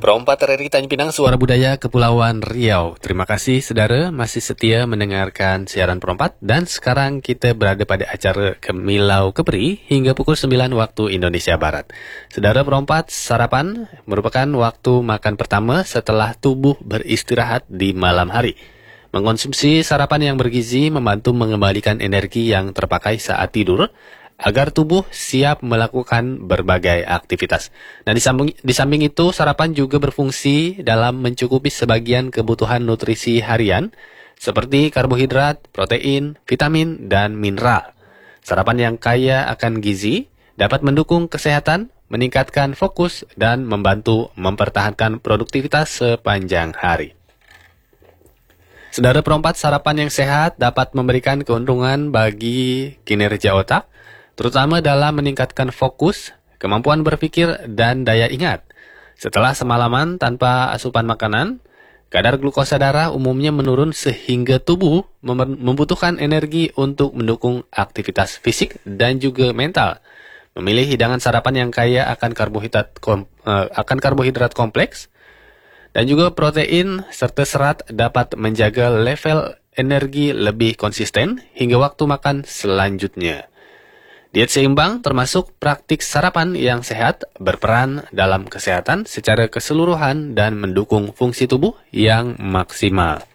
Perompat RRI Tanjung Pinang, Suara Budaya Kepulauan Riau. Terima kasih saudara masih setia mendengarkan siaran Perompat. Dan sekarang kita berada pada acara Kemilau Kepri hingga pukul 9 waktu Indonesia Barat. Saudara Perompat, sarapan merupakan waktu makan pertama setelah tubuh beristirahat di malam hari. Mengonsumsi sarapan yang bergizi membantu mengembalikan energi yang terpakai saat tidur, agar tubuh siap melakukan berbagai aktivitas. Nah, di samping itu, sarapan juga berfungsi dalam mencukupi sebagian kebutuhan nutrisi harian, seperti karbohidrat, protein, vitamin, dan mineral. Sarapan yang kaya akan gizi dapat mendukung kesehatan, meningkatkan fokus, dan membantu mempertahankan produktivitas sepanjang hari. Saudara Perompat, sarapan yang sehat dapat memberikan keuntungan bagi kinerja otak, terutama dalam meningkatkan fokus, kemampuan berpikir, dan daya ingat. Setelah semalaman tanpa asupan makanan, kadar glukosa darah umumnya menurun sehingga tubuh membutuhkan energi untuk mendukung aktivitas fisik dan juga mental. Memilih hidangan sarapan yang kaya akan karbohidrat kompleks dan juga protein serta serat dapat menjaga level energi lebih konsisten hingga waktu makan selanjutnya. Diet seimbang termasuk praktik sarapan yang sehat berperan dalam kesehatan secara keseluruhan dan mendukung fungsi tubuh yang maksimal.